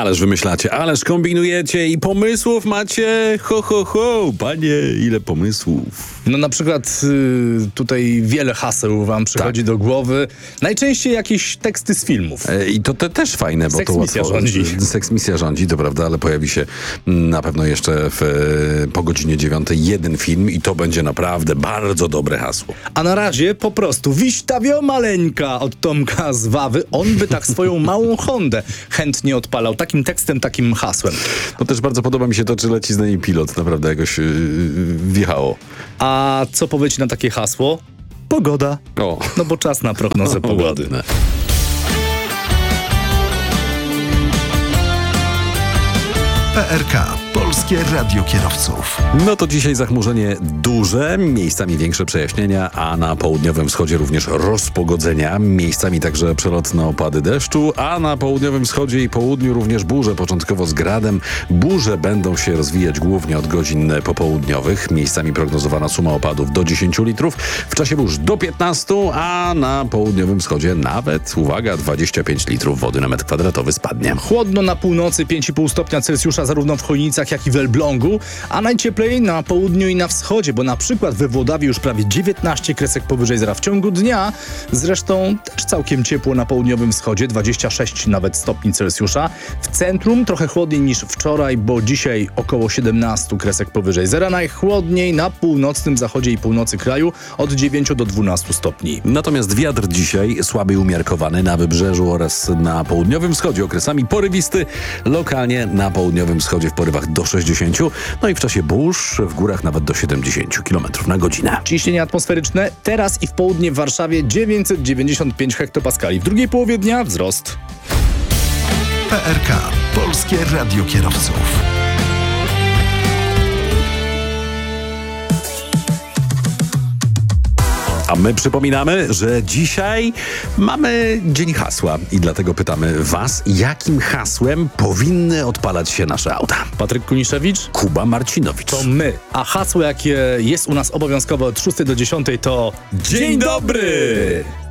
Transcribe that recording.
Ależ wymyślacie, ależ kombinujecie i pomysłów macie. Ho, ho, ho, panie, ile pomysłów. No na przykład tutaj wiele haseł wam przychodzi do głowy. Najczęściej jakieś teksty z filmów. I to też fajne, bo to Seksmisja rządzi. Seksmisja rządzi, to prawda, ale pojawi się na pewno jeszcze po godzinie 9 jeden film i to będzie naprawdę bardzo dobre hasło. A na razie po prostu Wiśtawio maleńka od Tomka z Wawy. On by tak swoją małą Hondę chętnie odpalał. Takim tekstem, takim hasłem. No też bardzo podoba mi się to, czy leci z niej pilot. Naprawdę jakoś wjechało. A co powiecie na takie hasło? Pogoda. O. No bo czas na prognozę pogody. Ładne. PRK, Polskie Radio Kierowców. No to dzisiaj zachmurzenie duże, miejscami większe przejaśnienia, a na południowym wschodzie również rozpogodzenia, miejscami także przelotne opady deszczu, a na południowym wschodzie i południu również burze, początkowo z gradem. Burze będą się rozwijać głównie od godzin popołudniowych, miejscami prognozowana suma opadów do 10 litrów, w czasie burz do 15, a na południowym wschodzie nawet, uwaga, 25 litrów wody na metr kwadratowy spadnie. Chłodno na północy, 5,5 stopnia Celsjusza zarówno w Chojnicach, jak i w Elblągu, a najcieplej na południu i na wschodzie, bo na przykład we Włodawie już prawie 19 kresek powyżej zera w ciągu dnia. Zresztą też całkiem ciepło na południowym wschodzie, 26 nawet stopni Celsjusza. W centrum trochę chłodniej niż wczoraj, bo dzisiaj około 17 kresek powyżej zera. Najchłodniej na północnym zachodzie i północy kraju od 9 do 12 stopni. Natomiast wiatr dzisiaj słaby i umiarkowany na wybrzeżu oraz na południowym wschodzie, okresami porywisty, lokalnie na południowym wschodzie w porywach do 60, no i w czasie burz w górach nawet do 70 km na godzinę. Ciśnienie atmosferyczne teraz i w południe w Warszawie 995 hektopaskali. W drugiej połowie dnia wzrost. PRK, Polskie Radio Kierowców. A my przypominamy, że dzisiaj mamy Dzień Hasła i dlatego pytamy was, jakim hasłem powinny odpalać się nasze auta. Patryk Kuniszewicz? Kuba Marcinowicz. To my. A hasło, jakie jest u nas obowiązkowe od 6 do 10 to Dzień dobry!